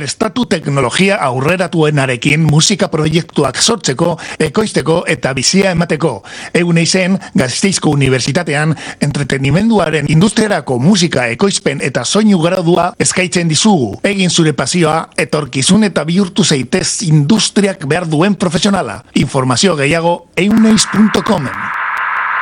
prestatu teknologia aurreratuenarekin musika proiektuak sortzeko, ekoizteko eta bizia emateko. Egun eizen, Gasteizko Unibertsitatean, entretenimenduaren industriarako musika ekoizpen eta soinu gradua eskaintzen dizugu. Egin zure pasioa, etorkizun eta bihurtu zaitez industriak behar duen profesionala. Informazio gehiago euneiz.comen.